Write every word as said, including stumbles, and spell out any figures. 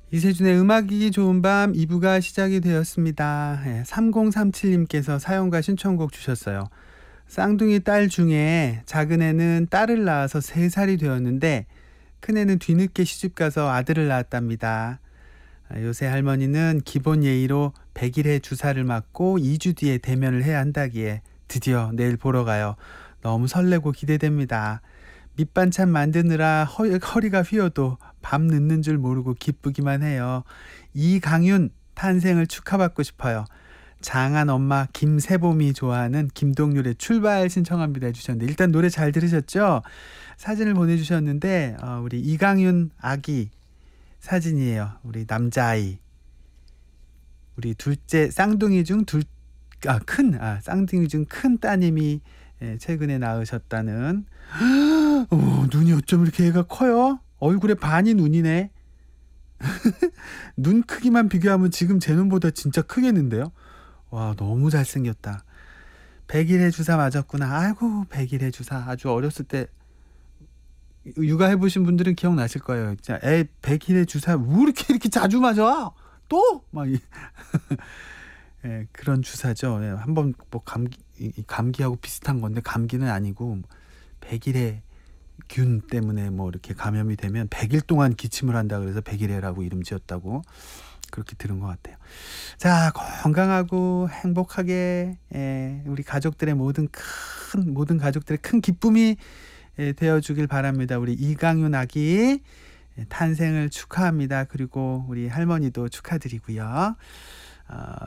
이세준의 음악이 좋은 밤 이 부가 시작이 되었습니다. 예, 삼공삼칠님께서 사연과 신청곡 주셨어요. 쌍둥이 딸 중에 작은 애는 딸을 낳아서 세 살이 되었는데 큰애는 뒤늦게 시집가서 아들을 낳았답니다. 아, 요새 할머니는 기본 예의로 백일의 주사를 맞고 이 주 뒤에 대면을 해야 한다기에 드디어 내일 보러 가요. 너무 설레고 기대됩니다. 밑반찬 만드느라 허, 허리가 휘어도 밤 늦는 줄 모르고 기쁘기만 해요. 이강윤 탄생을 축하받고 싶어요. 장한 엄마 김세봄이 좋아하는 김동률의 출발 신청합니다 해주셨는데, 일단 노래 잘 들으셨죠? 사진을 보내주셨는데 어, 우리 이강윤 아기 사진이에요. 우리 남자아이, 우리 둘째 쌍둥이 중 둘, 아, 큰, 아, 쌍둥이 중 큰 따님이 예, 최근에 낳으셨다는. 오, 눈이 어쩜 이렇게 애가 커요? 얼굴에 반이 눈이네. 눈 크기만 비교하면 지금 제 눈보다 진짜 크겠는데요? 와, 너무 잘생겼다. 백일의 주사 맞았구나. 아이고, 백일의 주사. 아주 어렸을 때 육아해보신 분들은 기억나실 거예요. 진짜 애 백일의 주사 왜 이렇게 이렇게 자주 맞아? 또? 막 이- 예, 그런 주사죠. 예, 한번 뭐 감기 이- 감기하고 비슷한 건데 감기는 아니고 백일의 균 때문에 뭐 이렇게 감염이 되면 백 일 동안 기침을 한다 그래서 백일해라고 이름 지었다고 그렇게 들은 것 같아요. 자, 건강하고 행복하게 예, 우리 가족들의 모든 큰 모든 가족들의 큰 기쁨이 예, 되어주길 바랍니다. 우리 이강윤 아기 예, 탄생을 축하합니다. 그리고 우리 할머니도 축하드리고요. 어,